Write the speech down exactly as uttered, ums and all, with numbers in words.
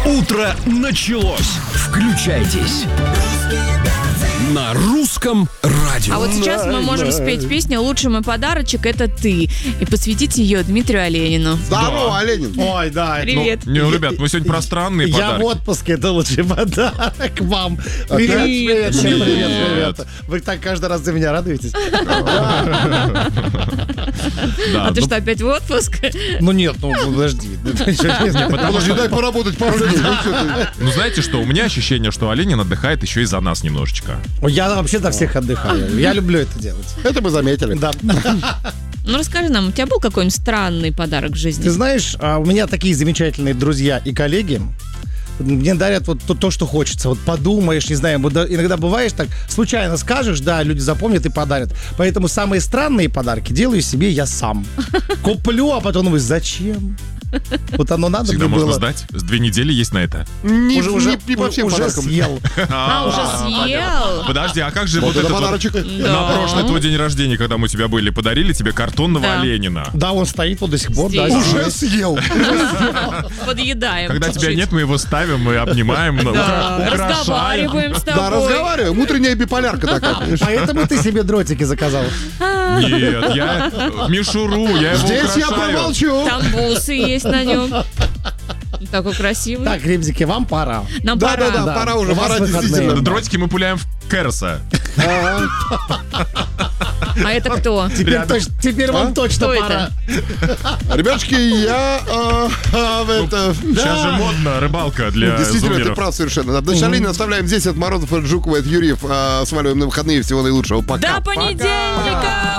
Утро началось. Включайтесь на русском радио. А вот сейчас мы можем спеть песню «Лучший мой подарочек – это ты» и посвятить ее Дмитрию Оленину. Здорово, Оленин. Ой, да. Привет. Ну, не, ребят, мы сегодня про странные Я подарки. в отпуске, это лучший подарок вам. Привет, привет, всем Нет. привет, привет. Вы так каждый раз за меня радуетесь? Да, А ты ну, что, опять в отпуск? Ну нет, ну подожди. Подожди, дай поработать пару дней. Ну, что ты? ну, знаете что, у меня ощущение, что Оленин отдыхает еще и за нас немножечко. Я вообще до всех отдыхаю. Я люблю это делать. Это мы заметили. Да. Ну, расскажи нам, у тебя был какой-нибудь странный подарок в жизни? Ты знаешь, а, у меня такие замечательные друзья и коллеги. Мне дарят вот то, то, что хочется. Вот подумаешь, не знаю, вот иногда бываешь так, случайно скажешь, да, люди запомнят и подарят. Поэтому самые странные подарки делаю себе я сам. Куплю, а потом думаю, зачем? Вот оно надо Всегда мне можно было. сдать. С две недели есть на это. Не, Уже, уже, не, не по всем уже подаркам. съел. А, уже съел? Подожди, а как же вот, Вот это этот вот- подарочек. Да. на прошлый твой день рождения, когда мы у тебя были, подарили тебе картонного Да. Оленина. Да, он стоит вот до сих пор. Да, Здесь. Уже съел. Подъедаем Когда чуть-чуть. тебя нет, мы его ставим, мы обнимаем, ну, Да, укра- украшаем. разговариваем с тобой. Да, разговариваем. Утренняя биполярка такая. Поэтому ты себе дротики заказал. Нет, я мишуру, я его Здесь я украшаю. промолчу. Там бусы есть на нем. Такой красивый. Так, ребзики, вам пора. Нам Да, пора. да, да, Да. пора уже, У вас пора выходные. действительно. Дротики мы пуляем в Кэрса. А это кто? Теперь, Рядом. точ- теперь вам А? точно Кто пора. Ребятушки, я а, а, в это... Сейчас же модно рыбалка для Действительно, ты зумеров. прав совершенно. Значит, Оленин оставляем здесь от Морозов, от Жукова, от Юрьев. А, Сваливаем на выходные. Всего наилучшего. Пока. До понедельника!